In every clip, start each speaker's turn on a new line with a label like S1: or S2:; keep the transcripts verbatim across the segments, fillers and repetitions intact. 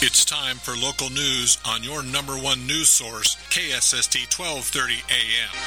S1: It's time for local news on your number one news source, K S S T twelve thirty A M.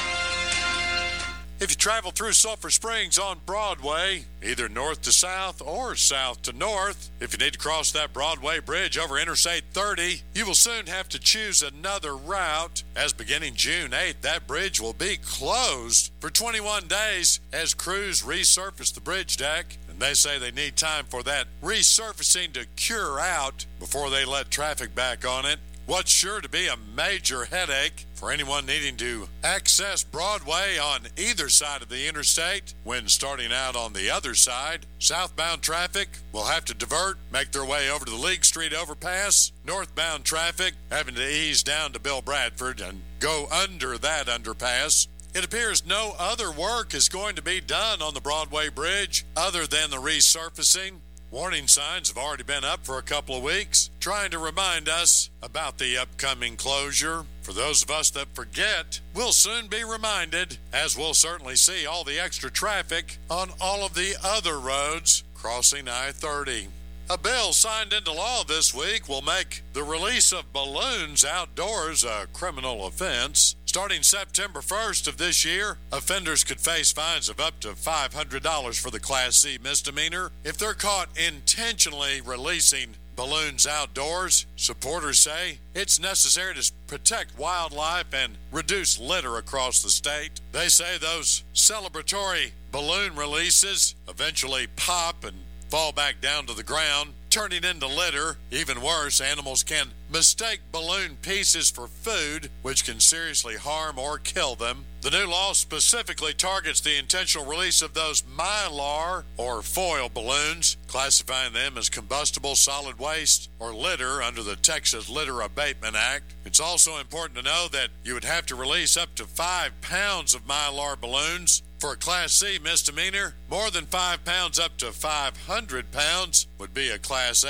S2: If you travel through Sulphur Springs on Broadway, either north to south or south to north, if you need to cross that Broadway bridge over Interstate thirty, you will soon have to choose another route, as beginning June eighth, that bridge will be closed for twenty-one days as crews resurface the bridge deck. And they say they need time for that resurfacing to cure out before they let traffic back on it. What's sure to be a major headache for anyone needing to access Broadway on either side of the interstate when starting out on the other side. Southbound traffic will have to divert, make their way over to the League Street overpass. Northbound traffic having to ease down to Bill Bradford and go under that underpass. It appears no other work is going to be done on the Broadway Bridge other than the resurfacing. Warning signs have already been up for a couple of weeks, trying to remind us about the upcoming closure. For those of us that forget, we'll soon be reminded, as we'll certainly see all the extra traffic on all of the other roads crossing I thirty. A bill signed into law this week will make the release of balloons outdoors a criminal offense. Starting September first of this year, offenders could face fines of up to five hundred dollars for the Class C misdemeanor if they're caught intentionally releasing balloons outdoors. Supporters say it's necessary to protect wildlife and reduce litter across the state. They say those celebratory balloon releases eventually pop and fall back down to the ground, turning into litter. Even worse, animals can mistake balloon pieces for food, which can seriously harm or kill them. The new law specifically targets the intentional release of those mylar or foil balloons, classifying them as combustible solid waste or litter under the Texas Litter Abatement Act. It's also important to know that you would have to release up to five pounds of mylar balloons. For a Class C misdemeanor, more than five pounds up to five hundred pounds would be a Class